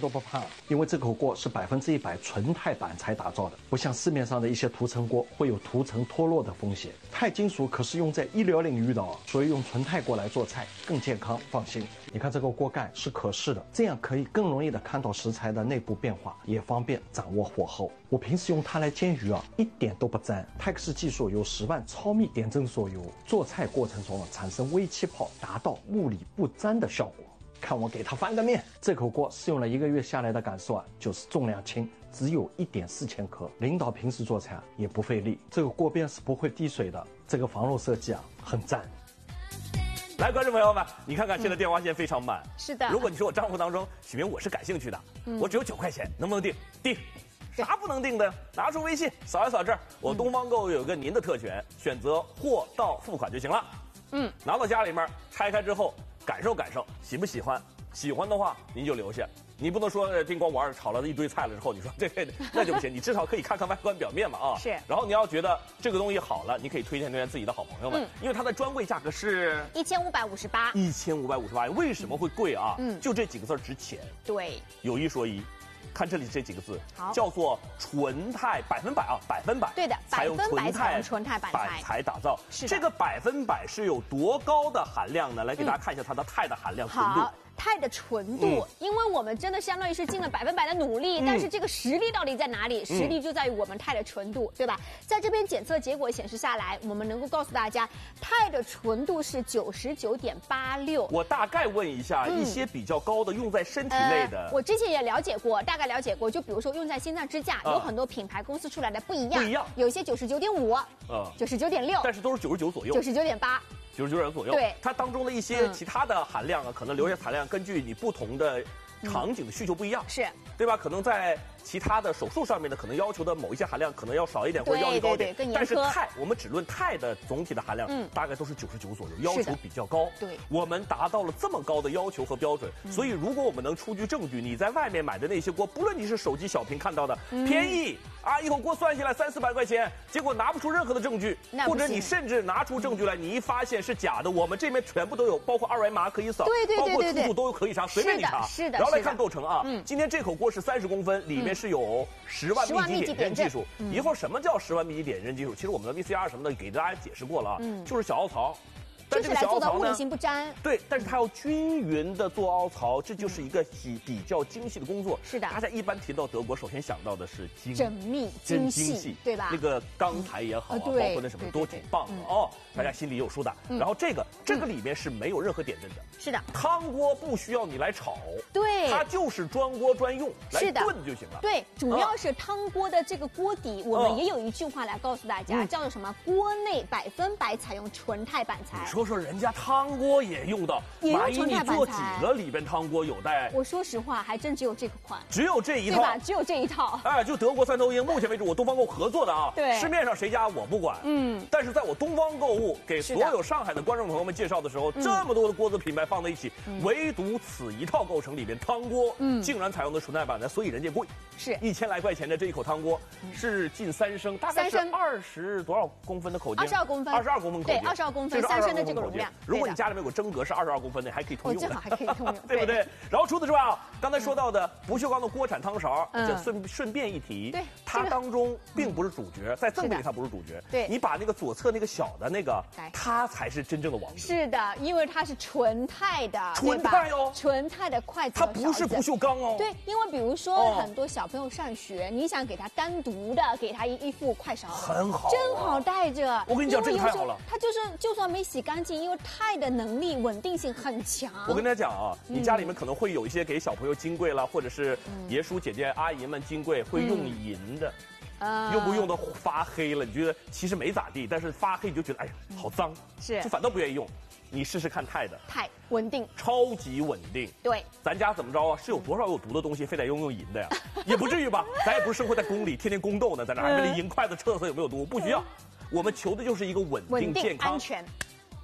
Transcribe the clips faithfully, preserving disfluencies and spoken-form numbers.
都不怕，因为这口锅是百分之一百纯钛板材打造的，不像市面上的一些涂层锅会有涂层脱落的风险。钛金属可是用在医疗领域的哦，所以用纯钛锅来做菜更健康，放心。你看这个锅盖是可视的，这样可以更容易的看到食材的内部变化，也方便掌握火候。我平时用它来煎鱼啊，一点都不粘。泰克斯技术由十万超密点阵所有，做菜过程中产生微气泡，达到物理不粘的效果。看我给它翻个面，这口锅试用了一个月下来的感受啊，就是重量轻，只有一点四千克。领导平时做菜啊也不费力，这个锅边是不会滴水的，这个防漏设计啊很赞。 来，观众朋友们，你看看现在电话线非常满。 嗯、是的。 如果你说我账户当中，许明我是感兴趣的，嗯、我只有九块钱，能不能定？定。啥不能定的？拿出微信扫一扫这儿，我东方购物有个您的特权，选择货到付款就行了。嗯，拿到家里面拆开之后。感受感受，喜不喜欢？喜欢的话您就留下，你不能说叮咣五二炒了一堆菜了之后，你说这个那就不行，你至少可以看看外观表面嘛啊。 是。 然后你要觉得这个东西好了，你可以推荐推荐自己的好朋友们，嗯、因为它的专柜价格是一千五百五十八。 一千五百五十八，为什么会贵啊？嗯，就这几个字值钱。 对。有一说一。看这里这几个字，叫做纯钛百分百啊，百分百。 对的， 采用纯钛纯钛板材材打造。 是这个百分百是有多高的含量呢？来给大家看一下它的钛的含量纯度。 好。钛的纯度、嗯，因为我们真的相当于是尽了百分百的努力、嗯，但是这个实力到底在哪里？实力就在于我们钛的纯度，对吧？在这边检测结果显示下来，我们能够告诉大家，钛的纯度是九十九点八六。 我大概问一下、嗯，一些比较高的用在身体内的、 呃，我之前也了解过，大概了解过，就比如说用在心脏支架，啊、有很多品牌公司出来的不一样， 不一样， 有些九十九点五，呃，九十九点六， 但是都是九十九左右， 九十九点八。 九十九点左右， 对它当中的一些其他的含量啊，嗯、可能留下含量根据你不同的场景的需求不一样， 嗯、是， 对吧？可能在其他的手术上面的，可能要求的某一些含量可能要少一点，或者要求高一点。 对对对， 但是钛，我们只论钛的总体的含量，嗯，大概都是九十九左右，要求比较高。 对， 我们达到了这么高的要求和标准，嗯、所以如果我们能出具证据，你在外面买的那些锅，不论你是手机小屏看到的、嗯、便宜啊，一口锅算下来三四百块钱，结果拿不出任何的证据，或者你甚至拿出证据来，你一发现是假的，我们这边全部都有，包括二维码可以扫， 对对对对对， 包括出处都有可以查，随便你查。 是的， 然后来看构成啊，嗯，今天这口锅是三十公分，里面是有十万密集点阵技术。一会儿什么叫十万密集点阵技术？其实我们的 V C R 什么的给大家解释过了啊，嗯，就是小凹槽。但这个小凹槽呢， 物理性不粘。 对，但是它要均匀的做凹槽，这就是一个比比较精细的工作。 是的， 大家一般提到德国，首先想到的是精缜密、精细，对吧？ 那个钢材也好啊，包括那什么都挺棒的哦，大家心里有数的。然后这个这个里面是没有任何点阵的。 是的， 汤锅不需要你来炒， 对， 它就是专锅专用，来炖就行了。 对，主要是汤锅的这个锅底，我们也有一句话来告诉大家，叫做什么？锅内百分百采用纯钛板材。 你说说人家汤。汤锅也用到， 也用纯钛板材。 做几个里边汤锅有带？ 我说实话，还真只有这个款， 只有这一套， 对吧？只有这一套。 哎，就德国三头鹰，目前为止我东方购物合作的啊， 对， 市面上谁家我不管，嗯，但是在我东方购物给所有上海的观众朋友们介绍的时候，这么多的锅子品牌放在一起，嗯、唯独此一套构成里边汤锅，嗯，竟然采用的纯钛板材，所以人家贵， 是一千来块钱的这一口汤锅，嗯、是近三升，大概是二十多少公分的口径？ 二十二公分， 二十二公分口径， 对，二十二公分，三升的这个容量。 如果你家里面有真格是二十二公分的，还可以通用的， 正好还可以通用， 对不对？然后除此之外啊，刚才说到的不锈钢的锅铲汤勺，这顺顺便一提， 对， 它当中并不是主角，在赠品里它不是主角， 对， 你把那个左侧那个小的那个，它才是真正的王者。 是的，因为它是纯钛的， 纯钛哦， 纯钛的筷子， 它不是不锈钢哦。 对，因为比如说很多小朋友上学，你想给他单独的给他一一副筷勺， 很好， 真好带着。 我跟你讲，这个太好了， 它就是就算没洗干净，因为钛的能力稳定性很强。 我跟大家讲啊，你家里面可能会有一些给小朋友金柜啦，或者是爷叔姐姐阿姨们金柜会用银的。嗯、用不用的发黑了？你觉得其实没咋地，但是发黑你就觉得哎呀好脏， 是就反倒不愿意用。你试试看钛的， 钛稳定， 超级稳定。 对， 咱家怎么着啊？是有多少有毒的东西，非得用用银的呀？也不至于吧？咱也不是生活在宫里，天天宫斗呢，在那还为了银筷子测测有没有毒，不需要。我们求的就是一个稳定、健康、 安全。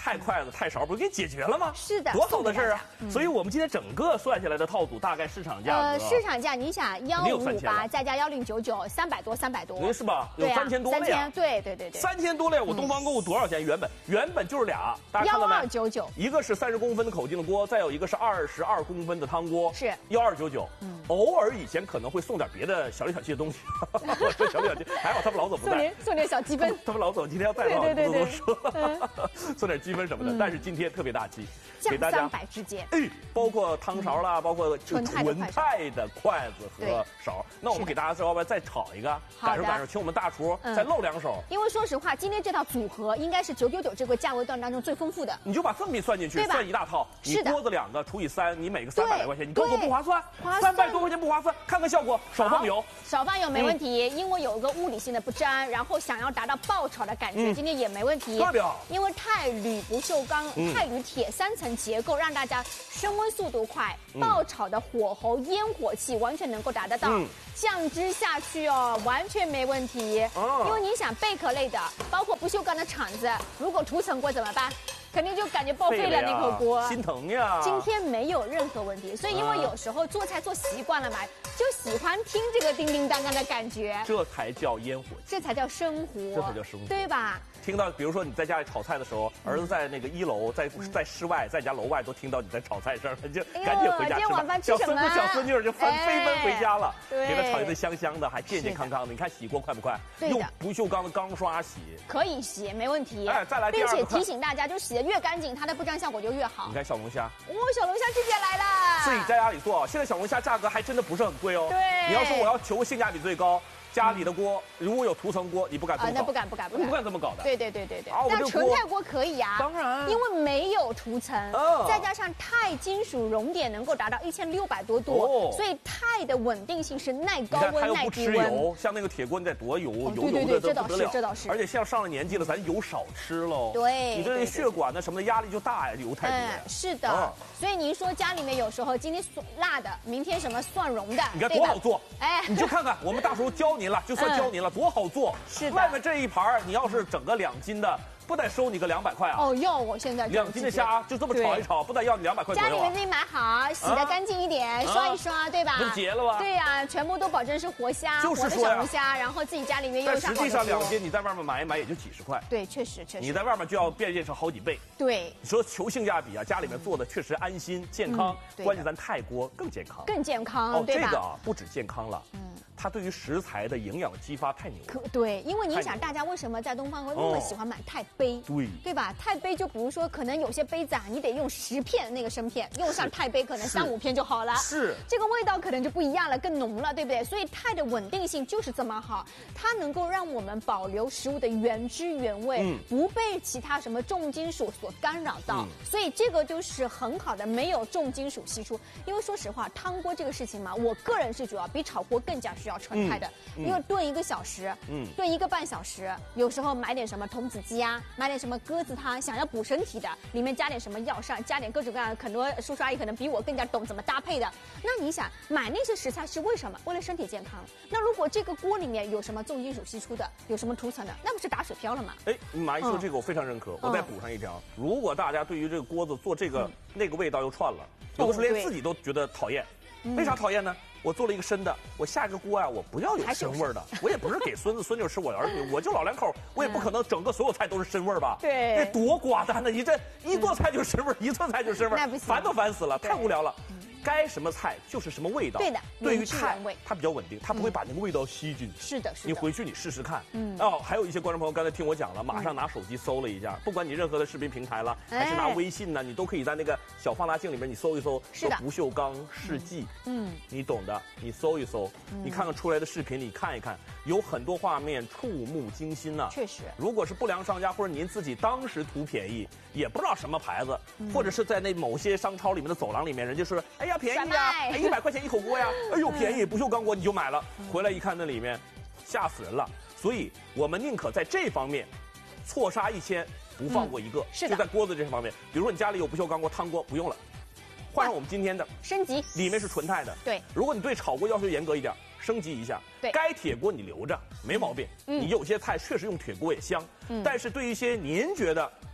钛筷子、钛勺不是给解决了吗？ 是的， 多好的事儿啊！ 嗯、 所以我们今天整个算下来的套组大概市场价格， 呃，市场价你想幺五五八再加幺零九九，三百多，三百多， 是吧？有三千多了呀！ 三千，对对对对， 三千多了呀！我东方购物多少钱？原本原本就是俩，大家看到没？ 幺二九九， 一个是三十公分的口径的锅，再有一个是二十二公分的汤锅， 是幺二九九。嗯，偶尔以前可能会送点别的小里小气的东西，我说小里小气，还好他们老总不在， 送点送点小积分。 他们老总今天要在的话， 对对对对， 说送点积分什么的。但是今天特别大气，给大家三百之间， 哎，包括汤勺啦，包括纯钛钛的筷子和勺。那我们给大家稍微再炒一个，感受感受，请我们大厨再露两手。 因为说实话，今天这套组合应该是九九九这个价位段当中最丰富的。 你就把赠品算进去，算一大套。你锅子两个除以三，你每个三百来块钱，你告诉我不划算？三百多块钱不划算，看看效果，少放油， 少放油没问题，因为有一个物理性的不粘，然后想要达到爆炒的感觉，今天也没问题。 特别好， 因为钛铝不锈钢、钛铝铁三层结构，让大家升温速度快，爆炒的火候、烟火气完全能够达得到。酱汁下去哦，完全没问题。因为你想贝壳类的，包括不锈钢的厂子，如果涂层过怎么办？肯定就感觉报废了那口锅， 心疼呀。 今天没有任何问题，所以因为有时候做菜做习惯了嘛，就喜欢听这个叮叮当当的感觉。 这才叫烟火气， 这才叫生活， 这才叫生活， 对吧？ 听到，比如说你在家里炒菜的时候，儿子在那个一楼，在在室外，在家楼外都听到你在炒菜声了，就赶紧回家吃饭。小孙子、小孙女就翻飞奔回家了，给他炒一顿香香的，还健健康康的。你看洗锅快不快？用不锈钢的钢刷洗， 可以洗，没问题。 哎，再来第二个， 并且提醒大家，就洗的越干净，它的不粘效果就越好。 你看小龙虾， 哦，小龙虾直接来了。 自己在家里做，现在小龙虾价格还真的不是很贵哦。 对， 你要说我要求性价比最高。家里的锅如果有涂层锅，你不敢这么搞， 那不敢不敢不敢不敢这么搞的。 对对对对对。但纯钛锅可以呀， 当然， 因为没有涂层，再加上钛金属熔点能够达到一千六百多度，所以钛的稳定性是耐高温耐低温。 它又不吃油，像那个铁锅你得多油，油油的这倒是这倒是。 而且像上了年纪了，咱油少吃喽。 对， 你这血管呢什么的压力就大呀，油太多。 是的，所以您说家里面有时候今天辣的，明天什么蒜蓉的， 你看多好做。哎，你就看看我们大厨教您了，就算教您。多好做！ 是的， 外面这一盘你要是整个两斤的，不得收你个两百块啊！ 哦，要我现在两斤的虾就这么炒一炒，不得要你两百块左右？ 家里面自己买好，洗得干净一点，刷一刷，对吧？ 不结了吧？ 对呀，全部都保证是活虾，活的小龙虾，然后自己家里面又上。 实际上两斤你在外面买一买也就几十块。 对，确实确实。 你在外面就要变现成好几倍。 对。 你说求性价比啊，家里面做的确实安心健康，关键咱钛锅更健康。 更健康，对吧？ 哦，这个啊不止健康了，嗯。它对于食材的营养激发太牛了。 可对，因为你想，大家为什么在东方会那么喜欢买钛杯？ 对， 对吧？钛杯就比如说，可能有些杯子啊，你得用十片那个生片，用上钛杯可能三五片就好了。 是， 这个味道可能就不一样了，更浓了，对不对？所以钛的稳定性就是这么好，它能够让我们保留食物的原汁原味，嗯、不被其他什么重金属所干扰到。嗯、所以这个就是很好的，没有重金属析出。因为说实话，汤锅这个事情嘛，我个人是觉得比炒锅更加需要纯钛的。嗯因为炖一个小时，嗯，炖一个半小时，有时候买点什么童子鸡啊，买点什么鸽子汤，想要补身体的，里面加点什么药膳，加点各种各样的，很多叔叔阿姨可能比我更加懂怎么搭配的。那你想买那些食材是为什么？为了身体健康。那如果这个锅里面有什么重金属析出的，有什么涂层的，那不是打水漂了吗？ 哎，马一说这个我非常认可，嗯、我再补上一条，如果大家对于这个锅子做这个、嗯、那个味道又串了，有的时候连自己都觉得讨厌。为啥讨厌呢？我做了一个生的，我下一个锅啊，我不要有生味儿的，我也不是给孙子孙女吃，我儿子我就老两口，我也不可能整个所有菜都是生味儿吧？ 对， 这多寡淡呢！你这一做菜就生味儿，一做菜就生味儿，烦都烦死了，太无聊了。该什么菜就是什么味道。 对的， 对于菜它比较稳定，它不会把那个味道吸进去。 是的，是的。 你回去你试试看。嗯。哦，还有一些观众朋友刚才听我讲了，马上拿手机搜了一下，不管你任何的视频平台了，还是拿微信呢，你都可以在那个小放大镜里面你搜一搜， 是的， 不锈钢试剂。嗯。你懂的，你搜一搜，你看看出来的视频，你看一看，有很多画面触目惊心呐。 确实。 如果是不良商家或者您自己当时图便宜，也不知道什么牌子，或者是在那某些商超里面的走廊里面，人家说，哎呀便宜呀。哎，一百块钱一口锅呀！哎呦，便宜，不锈钢锅你就买了，回来一看那里面，吓死人了。所以我们宁可在这方面错杀一千，不放过一个。 是的， 就在锅子这方面，比如说你家里有不锈钢锅、汤锅，不用了，换上我们今天的升级， 里面是纯钛的。 对， 如果你对炒锅要求严格一点，升级一下。 对， 该铁锅你留着，没毛病。嗯，你有些菜确实用铁锅也香，嗯，但是对于一些您觉得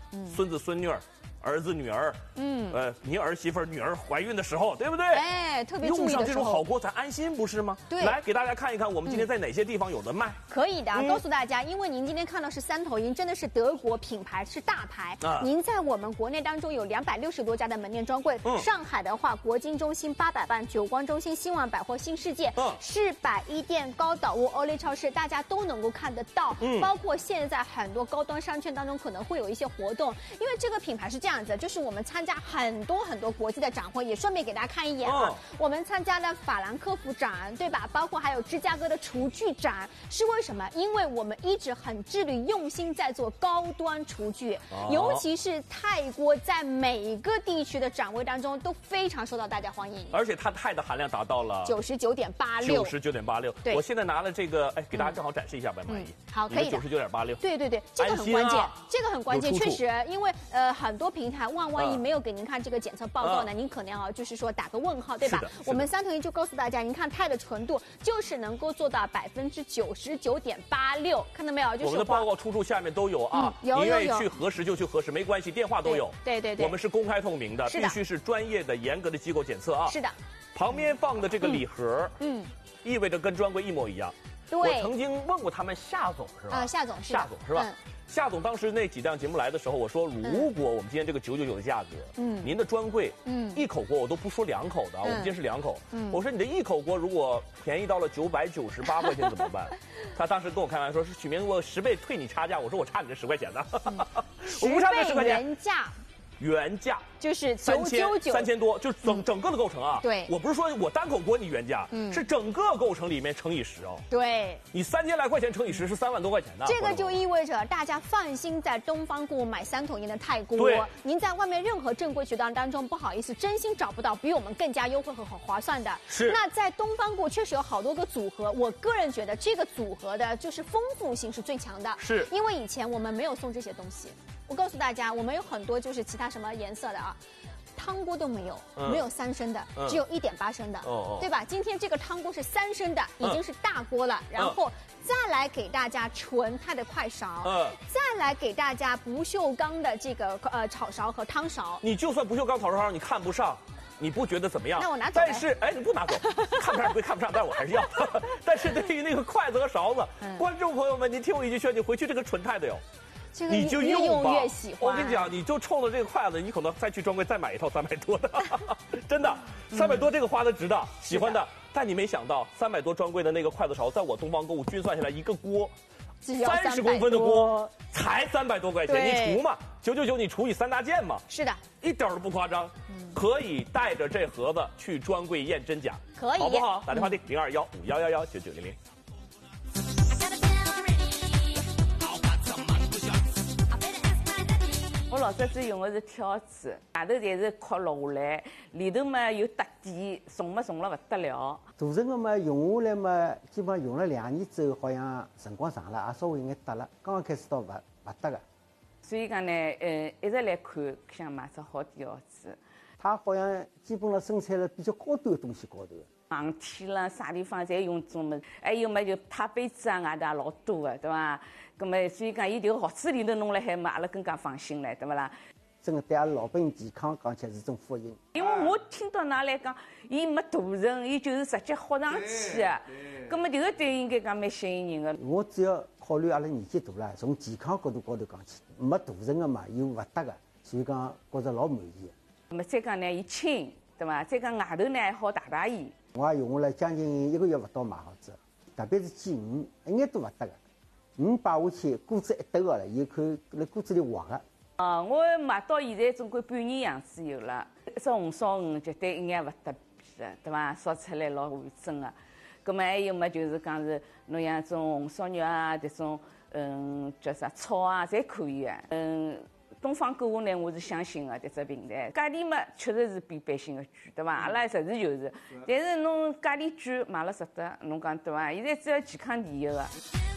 孙子孙女儿。儿子、女儿，嗯，呃，你儿媳妇、女儿怀孕的时候，对不对？ 哎，特别注意的时候用上这种好锅，咱安心不是吗？ 对， 来给大家看一看，我们今天在哪些地方有的卖？ 可以的，告诉大家，因为您今天看到是三头鹰，真的是德国品牌，是大牌。啊，您在我们国内当中有两百六十多家的门店专柜。嗯，上海的话，国金中心、八佰伴、久光中心、新万百货、新世界、嗯，市百一店、高岛屋、欧莱超市，大家都能够看得到。嗯，包括现在很多高端商圈当中可能会有一些活动，因为这个品牌是这样子，就是我们参加很多很多国际的展会，也顺便给大家看一眼啊。哦，我们参加了法兰克福展，对吧？包括还有芝加哥的厨具展，是为什么？因为我们一直很致力用心在做高端厨具，哦，尤其是泰锅，在每个地区的展位当中都非常受到大家欢迎， 而且它钛的含量达到了九十九点八六， 九十九点八六。对，我现在拿了这个，哎，给大家正好展示一下，白马姨。 好，可以的。 九十九点八六。 对对对，这个很关键，这个很关键，确实，因为呃很多平台万万一没有给您看这个检测报告呢，您可能啊就是说打个问号，对吧？我们三头鹰就告诉大家，您看钛的纯度就是能够做到百分之九十九点八六，看到没有？就是我们的报告出处下面都有啊， 有有有。 您愿意去核实就去核实，没关系，电话都有。 对对对， 我们是公开透明的，必须是专业的、严格的机构检测啊。 是的。 旁边放的这个礼盒，嗯，意味着跟专柜一模一样。 对。 我曾经问过他们夏总是吧？ 啊，夏总是。 夏总是吧？夏总当时那几档节目来的时候，我说如果我们今天这个九九九的价格，嗯，您的专柜，嗯，一口锅我都不说两口的，我们今天是两口，嗯，我说你的一口锅如果便宜到了九百九十八块钱怎么办？他当时跟我开玩笑说，是许明我十倍退你差价，我说我差你这十块钱呢，我不差这十块钱。 原价。 原价就是九九九三千多，就是整整个的构成啊。 对， 我不是说我单口锅你原价，嗯，是整个构成里面乘以十哦。 对， 你三千来块钱乘以十是三万多块钱的。 这个就意味着大家放心在东方购物买三头鹰的钛锅。您在外面任何正规渠道当中，不好意思，真心找不到比我们更加优惠和很划算的。 是。 那在东方购物确实有好多个组合，我个人觉得这个组合的就是丰富性是最强的。 是。 因为以前我们没有送这些东西。我告诉大家，我们有很多就是其他什么颜色的啊，汤锅都没有，嗯、没有三升的，嗯、只有一点八升的，哦、对吧？今天这个汤锅是三升的，已经是大锅了，嗯、然后再来给大家纯钛的快勺，嗯、再来给大家不锈钢的这个呃炒勺和汤勺。 你就算不锈钢炒勺，你看不上。你不觉得怎么样？ 那我拿走。 但是，哎，你不拿走，看不上归看不上，但是我还是要。但是对于那个筷子和勺子，嗯、观众朋友们，您听我一句劝，你回去这个纯钛的哟。你就越用吧， 越喜欢。 我跟你讲，你就冲着这个筷子，你可能再去专柜再买一套三百多的，真的，三百多这个花的值的，喜欢的。但你没想到，三百多专柜的那个筷子勺，在我东方购物均算下来一个锅，三十公分的锅才三百多块钱，你除嘛，九九九你除以三大件嘛， 是的， 一点都不夸张。嗯、可以带着这盒子去专柜验真假， 可以， 好不好？打电话订零二幺五幺幺幺九九零零。 我老早子用的是挑子，外头侪是壳落下来，里头嘛有搭底，重嘛重了不得了。 大成个嘛用下来嘛，基本上用了两年之后，好像辰光长了，也稍微有眼搭了。刚刚开始倒不不搭个。 所以讲呢，呃，一直来看，想买只好点袄子。 它好像基本上生产了比较高端的东西高头。 航天啦，啥地方侪用种么？还有嘛就太杯子啊，外头也老多的，对伐？咁么所以讲，伊迭个盒子里头弄了海嘛，阿拉更加放心了，对勿啦？ 真个对阿拉老百姓健康讲起来是种福音。 因为我听到㑚来讲，伊没大成，伊就是直接豁上去的。咁么迭个对应该讲蛮吸引人的。 我主要考虑阿拉年纪大了，从健康角度高头讲起，没大成个嘛，又勿搭个，所以讲觉着老满意的。 咁么再讲呢，伊轻，对伐？再讲外头呢还好汏汏伊。 我也用下来将近一个月勿到买好子，特别是煎鱼，一眼都勿搭个。鱼摆下去，锅子一抖个了，伊看辣锅子里滑个。 啊，我买到现在总归半年样子有了。一只红烧鱼绝对一眼勿搭边的，对伐？烧出来老完整个。葛末还有么，就是讲是侬像种红烧肉啊，迭种嗯叫啥炒啊，侪可以个。嗯。东方购物呢，我是相信的迭只平台，价钿嘛确实是比百姓的贵，对伐？阿拉实事求是，但是侬价钿贵买了值得，侬讲对伐？现在只要健康第一个。